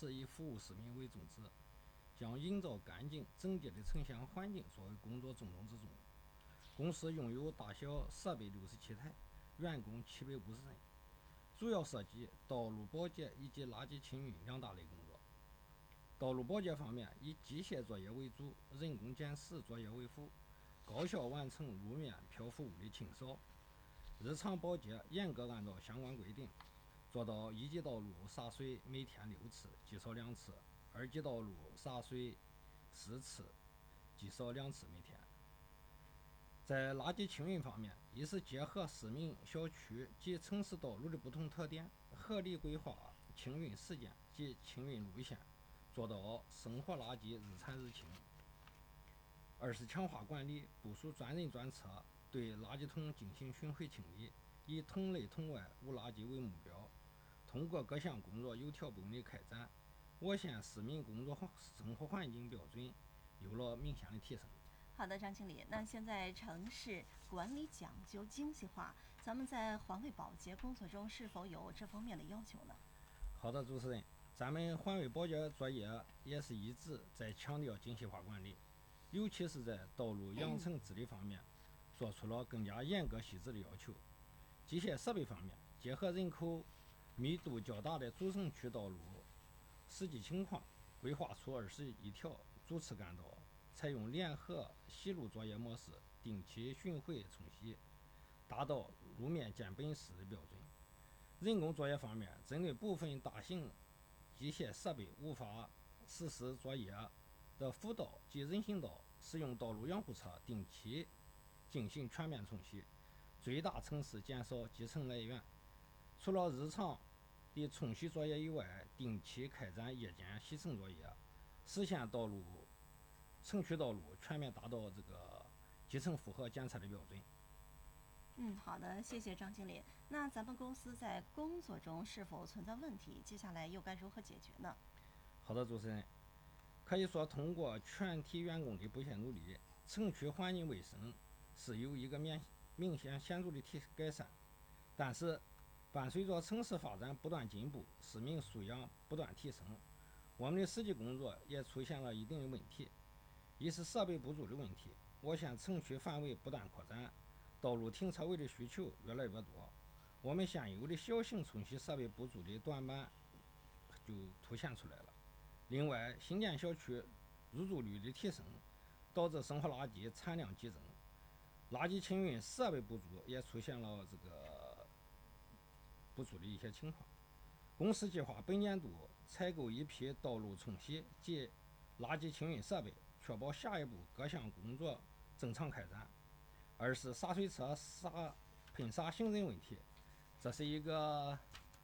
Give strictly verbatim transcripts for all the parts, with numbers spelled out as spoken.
司以服务市民为宗旨，将营造干净整洁的呈现环境作为工作重中之重。公司拥有大小设备六十七台，员工七百五十人，主要涉及道路保洁以及垃圾清运两大类工作。道路保洁方面，以机械作业为主，人工捡拾作业为辅，高效完成路面漂浮物的清扫。日常保洁严格按照相关规定，做到一级道路洒水每天六次，计少两次；二级道路洒水四次，计少两次每天。在垃圾清运方面，一是结合市民小区及城市道路的不同特点，合理规划清运时间及清运路线，做到生活垃圾日产日清；二是强化管理，部署专人专车，对垃圾桶进行巡回清理，以桶内桶外无垃圾为目标。通过各项工作有条不紊的开展，我县市民工作生活环境标准有了明显的提升。 好的，张经理，那现在城市管理讲究精细化，咱们在环卫保洁工作中是否有这方面的要求呢？ 好的，主持人，咱们环卫保洁作业也是一直在强调精细化管理，尤其是在道路养成治理方面，做出了更加严格细致的要求。机械设备方面，结合人口密度较大的主城区道路实际情况，规划出二十一条主次干道，采用联合洗路作业模式，定期巡回冲洗，达到路面见本式的标准。人工作业方面，针对部分大型机械设备无法实施作业的辅道及人行道，使用道路养护车定期进行全面冲洗，最大程度减少积尘来源。除了日常的冲洗作业以外，定期开展夜间洗尘作业，实现道路城区道路全面达到这个集成负荷检测的标准。 嗯，好的，谢谢张经理。那咱们公司在工作中是否存在问题？接下来又该如何解决呢？ 好的，主持人，可以说通过全体员工的不懈努力，城区环境卫生是有一个明明显显著的提改善。但是，伴随着城市发展不断进步，市民素养不断提升，我们的实际工作也出现了一定的问题。一是设备不足的问题，我县城区范围不断扩展，道路停车位的需求越来越多，我们现有的小型冲洗设备不足的短板就凸显出来了。另外，新建小区入住率的提升，导致生活垃圾产量激增，垃圾清运设备不足，也出现了这个不足的一些情况。公司计划本年度采购一批道路冲洗及垃圾清运设备，确保下一步各项工作正常开展。二是洒水车洒喷洒行人问题，这是一个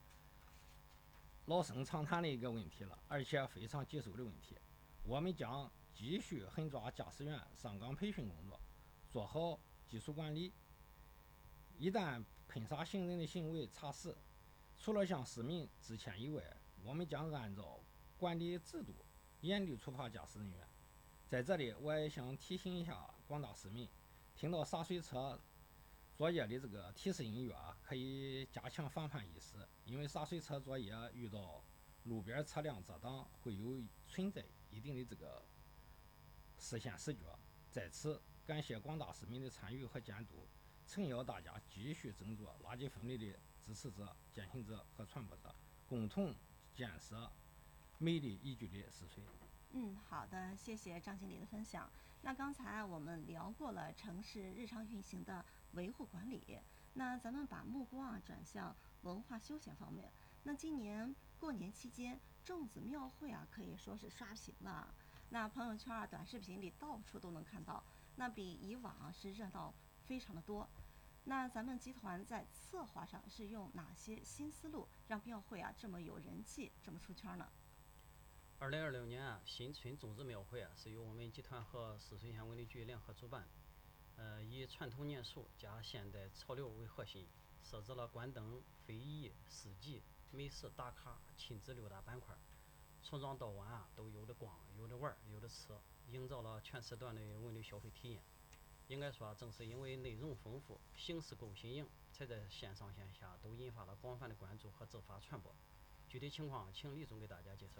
老生常谈的一个问题了，而且非常棘手的问题。我们将继续狠抓驾驶员上岗培训工作，做好技术管理。一旦喷洒行人的行为查实，除了向市民致歉以外，我们将按照管理制度严厉处罚驾驶人员。在这里，我也想提醒一下广大市民，听到洒水车作业的这个提示音乐啊，可以加强防范意识，因为洒水车作业遇到路边车辆遮挡，会有存在一定的这个视线死角。在此，感谢广大市民的参与和监督，诚邀大家继续争做垃圾分类的支持者、践行者和传播者，共同建设美丽宜居的市水。 嗯，好的，谢谢张经理的分享。那刚才我们聊过了城市日常运行的维护管理，那咱们把目光啊转向文化休闲方面。那今年过年期间，粽子庙会啊可以说是刷屏了，那朋友圈啊、短视频里到处都能看到，那比以往啊是热闹非常的多。那咱们集团在策划上是用哪些新思路，让庙会啊这么有人气，这么出圈呢？ 二零二六年啊，新春粽子庙会啊，是由我们集团和泗水县文旅局联合主办，呃，以传统年俗加现代潮流为核心，设置了关灯、非遗、市集、美食打卡、亲子六大板块，从早到晚啊都有的逛、有的玩、有的吃，营造了全时段的文旅消费体验。应该说，正是因为内容丰富、形式够新颖，才在线上线下都引发了广泛的关注和自发传播。具体情况，请李总给大家介绍。